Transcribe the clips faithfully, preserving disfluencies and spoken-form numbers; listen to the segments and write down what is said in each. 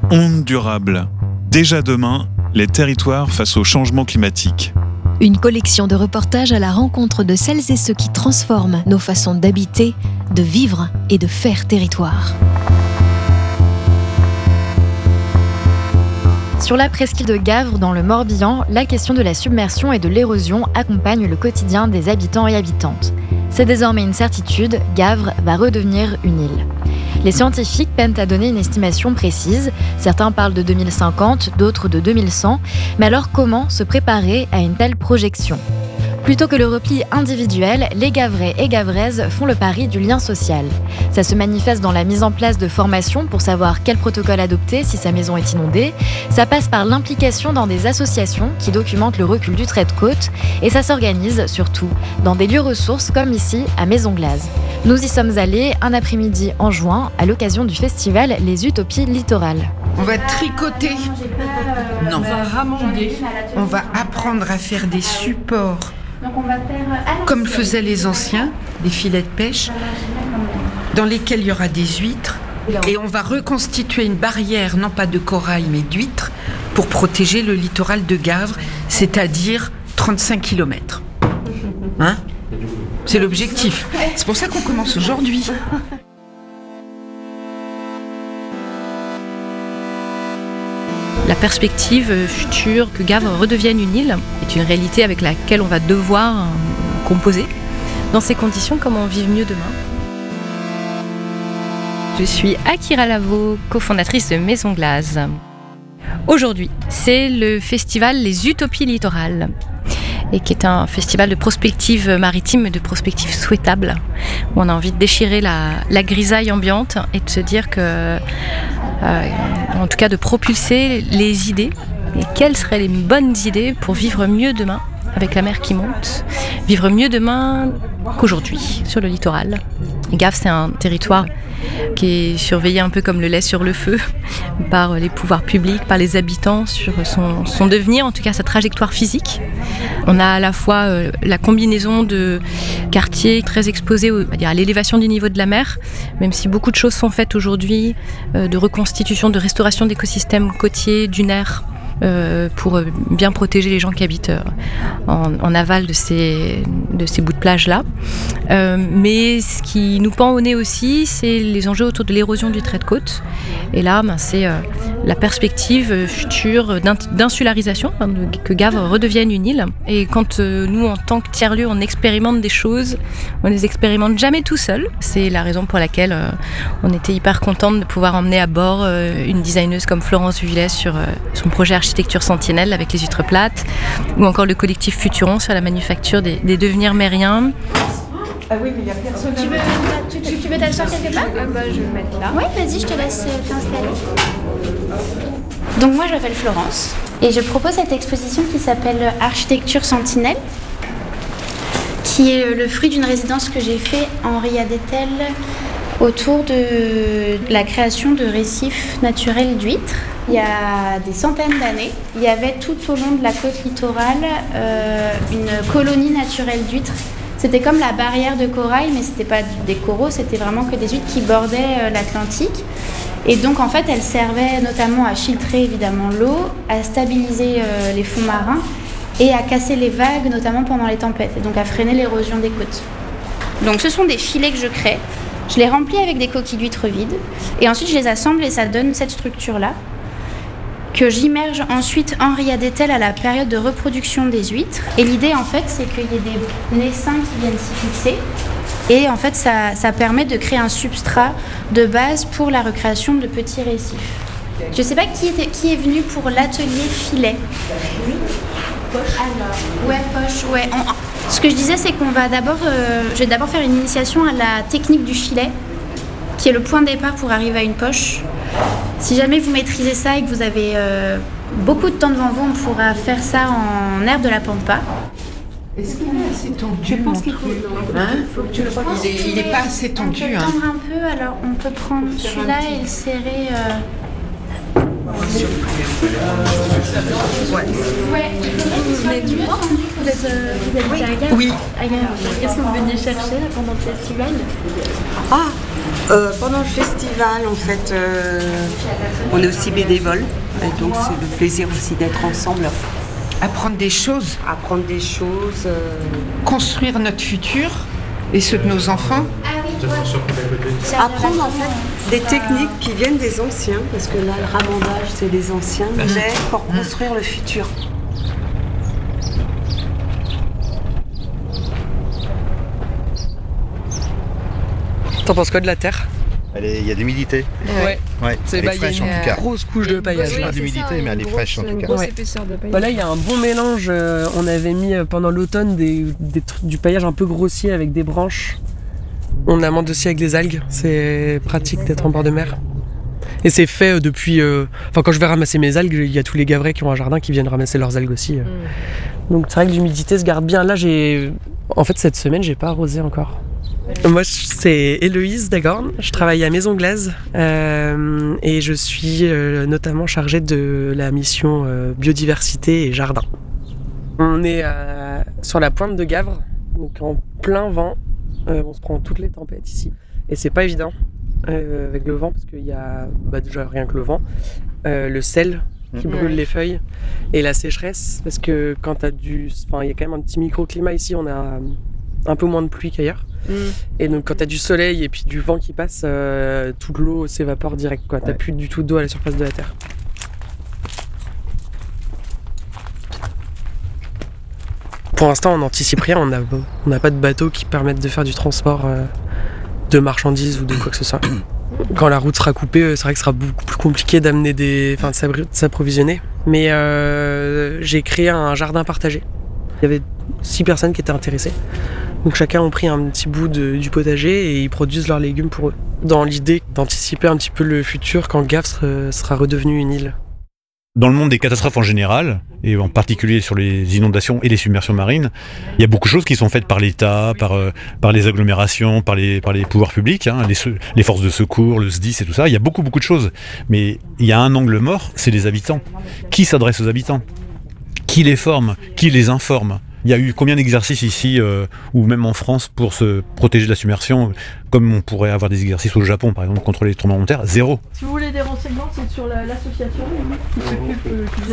Ondes durables. Déjà demain, les territoires face au changement climatique. Une collection de reportages à la rencontre de celles et ceux qui transforment nos façons d'habiter, de vivre et de faire territoire. Sur la presqu'île de Gavre, dans le Morbihan, la question de la submersion et de l'érosion accompagne le quotidien des habitants et habitantes. C'est désormais une certitude, Gavre va redevenir une île. Les scientifiques peinent à donner une estimation précise. Certains parlent de deux mille cinquante, d'autres de deux mille cent. Mais alors comment se préparer à une telle projection ? Plutôt que le repli individuel, les Gavrais et Gavraises font le pari du lien social. Ça se manifeste dans la mise en place de formations pour savoir quel protocole adopter si sa maison est inondée. Ça passe par l'implication dans des associations qui documentent le recul du trait de côte. Et ça s'organise surtout dans des lieux ressources comme ici à Maisonglaze. Nous y sommes allés un après-midi en juin à l'occasion du festival Les Utopies Littorales. On va tricoter. Non. On va ramander. On va apprendre à faire des supports. Donc on va faire comme faisaient les anciens, des filets de pêche, dans lesquels il y aura des huîtres. Et on va reconstituer une barrière, non pas de corail, mais d'huîtres, pour protéger le littoral de Gavre, c'est-à-dire trente-cinq kilomètres. Hein ? C'est l'objectif. C'est pour ça qu'on commence aujourd'hui. La perspective future que Gavre redevienne une île est une réalité avec laquelle on va devoir composer. Dans ces conditions, comment vivre mieux demain ? Je suis Akira Lavo, cofondatrice de Maisonglaze. Aujourd'hui, c'est le festival Les Utopies Littorales, et qui est un festival de prospective maritime et de prospective souhaitable, où on a envie de déchirer la, la grisaille ambiante et de se dire que, euh, en tout cas de propulser les idées, et quelles seraient les bonnes idées pour vivre mieux demain avec la mer qui monte, vivre mieux demain qu'aujourd'hui sur le littoral. Et Gavre, c'est un territoire qui est surveillé un peu comme le lait sur le feu par les pouvoirs publics, par les habitants sur son, son devenir, en tout cas sa trajectoire physique. On a à la fois euh, la combinaison de quartiers très exposés au, à l'élévation du niveau de la mer, même si beaucoup de choses sont faites aujourd'hui, euh, de reconstitution, de restauration d'écosystèmes côtiers, dunaires, Euh, pour bien protéger les gens qui habitent euh, en, en aval de ces, de ces bouts de plage-là. Euh, mais ce qui nous pend au nez aussi, c'est les enjeux autour de l'érosion du trait de côte. Et là, ben, c'est euh, la perspective future d'insularisation, hein, de, que Gavre redevienne une île. Et quand euh, nous, en tant que tiers-lieu, on expérimente des choses, on les expérimente jamais tout seul. C'est la raison pour laquelle euh, on était hyper contente de pouvoir emmener à bord euh, une designeuse comme Florence Vullet sur euh, son projet Architecture Sentinelle avec les huîtres plates, ou encore le collectif Futuron sur la manufacture des, des devenirs mériens. Ah oui, mais il n'y a personne. Tu veux, tu, tu, tu veux t'asseoir quelque part ? euh, bah, Je vais me mettre là. Oui, vas-y, je te laisse t'installer. Donc moi, je m'appelle Florence et je propose cette exposition qui s'appelle Architecture Sentinelle, qui est le fruit d'une résidence que j'ai fait à Henri Adétel autour de la création de récifs naturels d'huîtres. Il y a des centaines d'années, il y avait tout au long de la côte littorale euh, une colonie naturelle d'huîtres. C'était comme la barrière de corail, mais c'était pas des coraux, c'était vraiment que des huîtres qui bordaient euh, l'Atlantique. Et donc en fait, elles servaient notamment à filtrer évidemment l'eau, à stabiliser euh, les fonds marins et à casser les vagues, notamment pendant les tempêtes, et donc à freiner l'érosion des côtes. Donc ce sont des filets que je crée. Je les remplis avec des coquilles d'huîtres vides et ensuite je les assemble et ça donne cette structure-là que j'immerge ensuite Henri Adétel à la période de reproduction des huîtres. Et l'idée en fait c'est qu'il y ait des naissins qui viennent s'y fixer et en fait ça, ça permet de créer un substrat de base pour la recréation de petits récifs. Je ne sais pas qui, était, qui est venu pour l'atelier filet. Oui. Poche. Alors, ouais, poche, ouais. On, ce que je disais, c'est qu'on va d'abord, euh, je vais d'abord faire une initiation à la technique du filet, qui est le point de départ pour arriver à une poche. Si jamais vous maîtrisez ça et que vous avez euh, beaucoup de temps devant vous, on pourra faire ça en herbe de la pampa. Est-ce qu'il est assez tendu? Je pense qu'il faut. Hein faut que tu le il, est, il est pas assez tendu. On peut hein. tendre un peu, alors on peut prendre celui-là et le serrer. Euh... Ouais. Ouais. Vous venez du Nord ? Vous êtes, euh, vous habitez à Gavre ? Oui. À Gavre. Qu'est-ce que vous veniez chercher là, pendant le festival ? Ah, Euh, pendant le festival, en fait, euh, on est aussi bénévole. Et donc, c'est le plaisir aussi d'être ensemble. Apprendre des choses. Apprendre des choses. Euh... Construire notre futur et ceux de nos enfants. Apprendre en fait des techniques qui viennent des anciens, parce que là, le ramandage, c'est des anciens, mais pour construire le futur. T'en penses quoi de la terre ? Il y a de l'humidité. Ouais, ouais. C'est, elle bah, est fraîche y a une en tout cas. Grosse couche de paillage. Il y a d'humidité, mais elle est fraîche en tout cas. Ouais. Bah là, il y a un bon mélange. Euh, on avait mis euh, pendant l'automne des, des, du paillage un peu grossier avec des branches. On amende aussi avec des algues. C'est pratique d'être en bord de mer. Et c'est fait euh, depuis. Euh... Enfin, quand je vais ramasser mes algues, il y a tous les gavrais qui ont un jardin qui viennent ramasser leurs algues aussi. Euh. Mm. Donc c'est vrai que l'humidité se garde bien. Là, j'ai. En fait, cette semaine, j'ai pas arrosé encore. Moi, c'est Héloïse Dagorn, je travaille à Maison Glaise euh, et je suis euh, notamment chargée de la mission euh, biodiversité et jardin. On est euh, sur la pointe de Gavre, donc en plein vent, euh, on se prend toutes les tempêtes ici et c'est pas évident euh, avec le vent parce qu'il y a bah, déjà rien que le vent, euh, le sel qui mmh. brûle les feuilles et la sécheresse parce que quand t'as du... Enfin, il y a quand même un petit microclimat ici, on a un peu moins de pluie qu'ailleurs. Mmh. Et donc quand t'as du soleil et puis du vent qui passe, euh, toute l'eau s'évapore direct, quoi. T'as ouais. plus du tout d'eau à la surface de la terre. Pour l'instant, on n'anticipe rien. On n'a on a pas de bateau qui permettent de faire du transport euh, de marchandises ou de quoi que ce soit. Quand la route sera coupée, c'est vrai que ce sera beaucoup plus compliqué d'amener des, enfin, de s'approvisionner. Mais euh, j'ai créé un jardin partagé. Il y avait six personnes qui étaient intéressées. Donc chacun a pris un petit bout de, du potager et ils produisent leurs légumes pour eux. Dans l'idée d'anticiper un petit peu le futur quand Gavre sera, sera redevenu une île. Dans le monde des catastrophes en général, et en particulier sur les inondations et les submersions marines, il y a beaucoup de choses qui sont faites par l'État, par, euh, par les agglomérations, par les, par les pouvoirs publics, hein, les, les forces de secours, le S D I S et tout ça. Il y a beaucoup, beaucoup de choses. Mais il y a un angle mort, c'est les habitants. Qui s'adresse aux habitants ? Qui les forme ? Qui les informe ? Il y a eu combien d'exercices ici, euh, ou même en France, pour se protéger de la submersion, comme on pourrait avoir des exercices au Japon, par exemple, contre les tremblements de terre ? Zéro. Si vous voulez des renseignements, c'est sur la, l'association qui s'occupe euh, de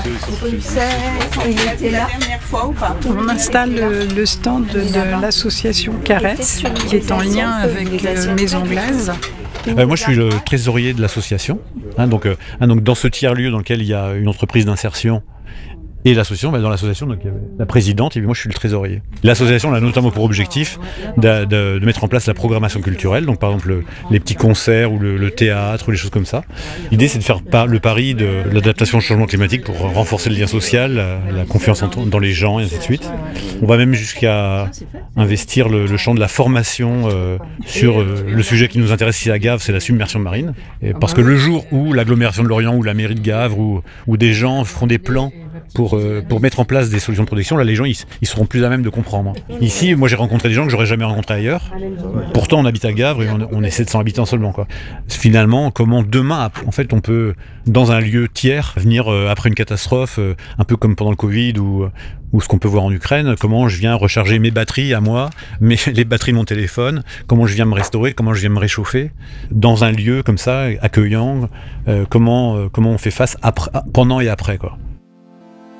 la Il était là la dernière fois ou pas ? On installe le, le stand de, de l'association Caresse, qui est en lien avec euh, Maison Glaise. Euh, moi, je suis le trésorier de l'association. Hein, donc, euh, hein, donc, dans ce tiers-lieu dans lequel il y a une entreprise d'insertion, et l'association, bah dans l'association, donc, il y avait la présidente, et puis moi je suis le trésorier. L'association a notamment pour objectif de, de, de mettre en place la programmation culturelle, donc par exemple le, les petits concerts ou le, le théâtre ou les choses comme ça. L'idée c'est de faire par, le pari de l'adaptation au changement climatique pour renforcer le lien social, la, la confiance en, dans les gens et ainsi de suite. On va même jusqu'à investir le, le champ de la formation euh, sur euh, le sujet qui nous intéresse ici à Gavre, c'est la submersion marine. Et parce que le jour où l'agglomération de Lorient ou la mairie de Gavre ou, ou des gens feront des plans Pour, euh, pour mettre en place des solutions de protection, là les gens ils, ils seront plus à même de comprendre. Ici, moi j'ai rencontré des gens que j'aurais jamais rencontrés ailleurs. Pourtant on habite à Gavre et on, on est sept cents habitants seulement, quoi. Finalement, comment demain, en fait, on peut dans un lieu tiers venir euh, après une catastrophe, euh, un peu comme pendant le Covid ou ou ce qu'on peut voir en Ukraine, comment je viens recharger mes batteries à moi, mes, les batteries de mon téléphone, comment je viens me restaurer, comment je viens me réchauffer, dans un lieu comme ça, accueillant, euh, comment, euh, comment on fait face après, pendant et après, quoi.